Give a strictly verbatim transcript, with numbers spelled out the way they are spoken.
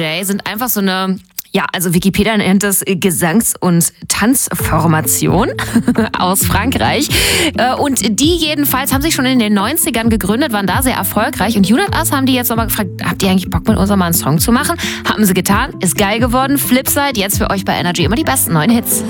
J sind einfach so eine, ja, also Wikipedia nennt das Gesangs- und Tanzformation aus Frankreich. Und die jedenfalls haben sich schon in den neunzigern gegründet, waren da sehr erfolgreich. Und Unit Us haben die jetzt nochmal gefragt, habt ihr eigentlich Bock mit uns mal einen Song zu machen? Haben sie getan, ist geil geworden. Flipside, jetzt für euch bei Energy immer die besten neuen Hits.